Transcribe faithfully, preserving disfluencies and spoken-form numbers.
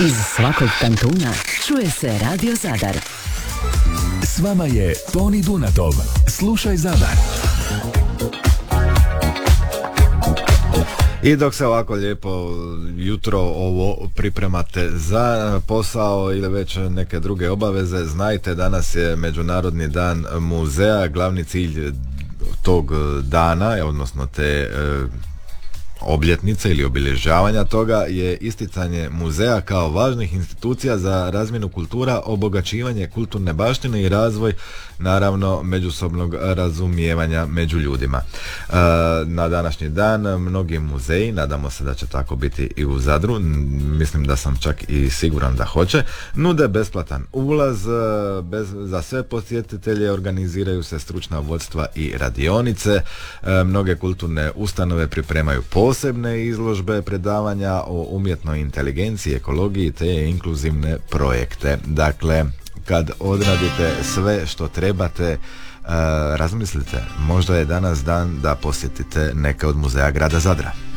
Iz svakog kantuna čuje se Radio Zadar. S vama je Toni Dunatov. Slušaj Zadar. I dok se ovako lijepo jutro ovo pripremate za posao ili već neke druge obaveze, znajte, danas je Međunarodni dan muzeja. Glavni cilj tog dana, odnosno te e, obljetnice ili obilježavanja toga, je isticanje muzeja kao važnih institucija za razmjenu kultura, obogaćivanje kulturne baštine i razvoj, naravno, međusobnog razumijevanja među ljudima. E, na današnji dan mnogi muzeji, nadamo se da će tako biti i u Zadru, mislim da sam čak i siguran da hoće, nude besplatan ulaz bez, za sve posjetitelje, organiziraju se stručna vodstva i radionice, e, mnoge kulturne ustanove pripremaju posebne izložbe, predavanja o umjetnoj inteligenciji, ekologiji te inkluzivne projekte. Dakle, kad odradite sve što trebate, uh, razmislite, možda je danas dan da posjetite neke od muzeja grada Zadra.